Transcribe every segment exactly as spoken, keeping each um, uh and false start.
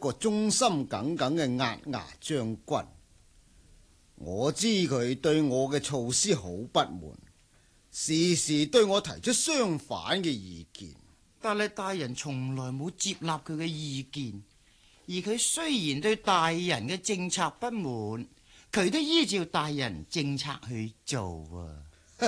個忠心耿耿嘅押牙將軍。我知佢對我嘅措施好不滿，時時對我提出相反嘅意見。 但係大人從來冇接納佢嘅意見，而佢雖然對大人嘅政策不滿，佢都依照大人政策去做啊。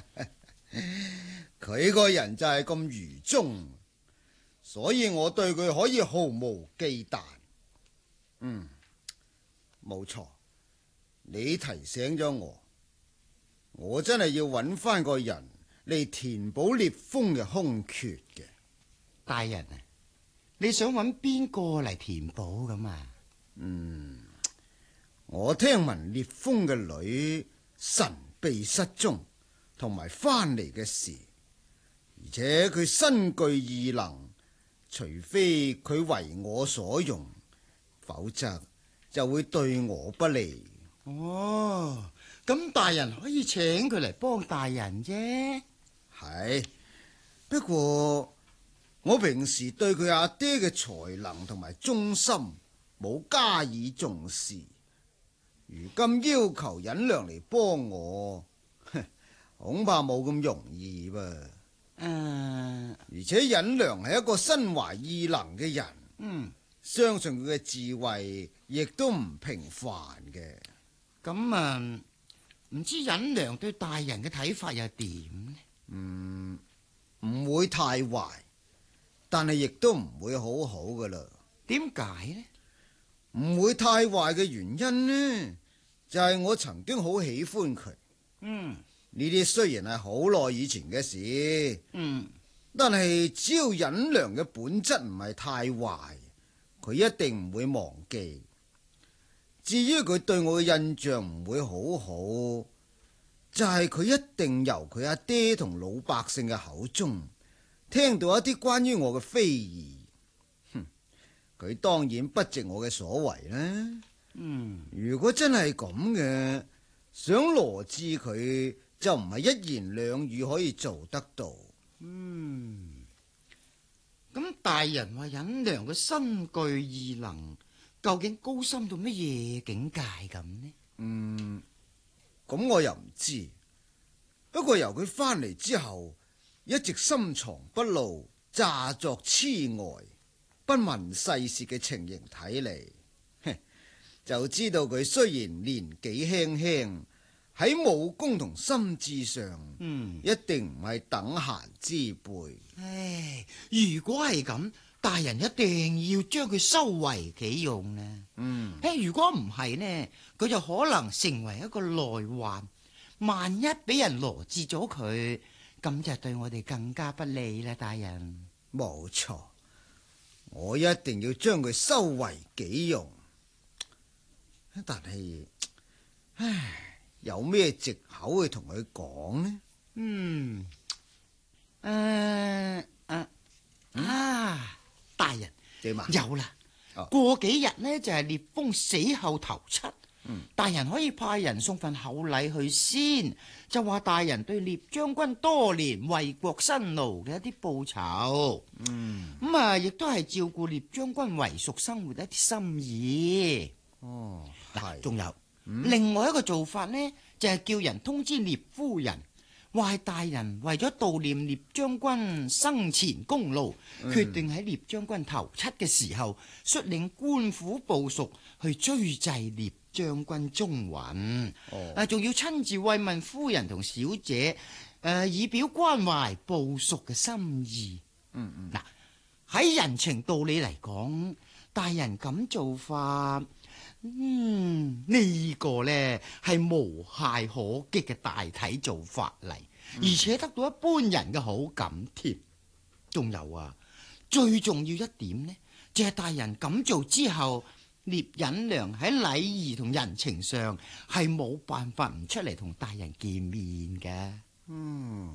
佢個人就係咁愚忠，所以我對佢可以毫無忌憚。嗯，冇錯，你提醒咗我，我真係要揾翻個人嚟填補聶風嘅空缺嘅。 大人啊，你想揾邊個嚟填補咁啊？ 嗯，我聽聞聶風嘅女神秘失蹤，同埋翻嚟嘅事，而且佢身具異能，除非佢為我所用，否則就會對我不利。 哦，咁大人可以請佢嚟幫大人啫。 係，不過我平時對佢阿爹嘅才能同埋忠心冇加以重視，如今要求忍良嚟幫我，恐怕冇咁容易噃。 嗯、呃， 而且忍良係一個身懷異能嘅人， 嗯， 相信佢嘅智慧亦都唔平凡嘅。 咁啊，唔知忍良對大人嘅睇法又點呢？ 嗯，唔會太壞，但係亦都唔會好好噶啦。 點解呢？ 唔會太壞嘅原因呢，就係我曾經好喜歡佢。 嗯， 呢啲雖然係好耐以前嘅事， 嗯， 但係只要忍良嘅本質唔係太壞，佢一定唔會忘記。至於佢對我嘅印象唔會好好，就係佢一定由佢阿爹同老百姓嘅口中聽到一啲關於我嘅非議。哼，佢當然不值我嘅所為啦。 嗯， 如果真係咁嘅，想羅致佢就唔係一言兩語可以做得到。 嗯，咁大人話忍良嘅身具異能，究竟高深到乜嘢境界咁呢？ 嗯，咁我又唔知。不過由佢翻嚟之後，一直深藏不露、詐作痴呆、不問世事嘅情形睇嚟，就知道佢雖然年紀輕輕，喺武功同心智上，嗯，一定唔係等閒之輩。 唉，如果係咁，大人一定要將佢收為己用呢。 嗯， 唉，如果唔係呢，佢就可能成為一個內患。萬一俾人羅致咗佢，咁就對我哋更加不利啦，大人。 冇錯，我一定要將佢收為己用。但係，唉，有咩藉口去同佢講呢？ 嗯，誒、呃，啊，嗯、啊，大人， 點啊？ 有啦， 哦、 過幾日呢就係聶風死後頭七。 嗯、 大人可以派人送份厚禮去先，就話大人對聶將軍多年為國辛勞嘅一啲報酬。嗯，咁啊，亦都係照顧聶將軍為蜀生活一啲心意。 哦， 嗱，仲有、 嗯、 另外一個做法呢，就係、是、叫人通知聶夫人，話係大人為咗悼念聶將軍生前功勞，嗯、決定喺聶將軍頭七嘅時候，率領官府部屬去追祭聶將軍蹤魂。哦、啊，仲要親自慰問夫人同小姐，誒、呃，以表關懷部屬嘅心意。 嗯嗯， 嗱，喺人情道理嚟講，大人咁做法，嗯，呢、這個呢係無懈可擊嘅大體做法嚟，嗯、而且得到一般人嘅好感添。仲有啊，最重要一點呢，就係、是、大人咁做之後，聶忍良喺禮儀同人情上係冇辦法唔出嚟同大人見面嘅。 嗯，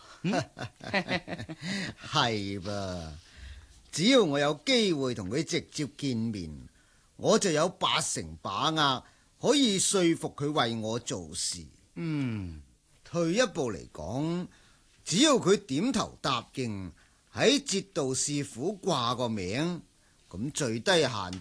係噃，只要我有機會同佢直接見面，我就有八成把握可以說服佢為我做事。嗯，退一步嚟講，只要佢點頭答應喺節度使府掛個名，咁最低限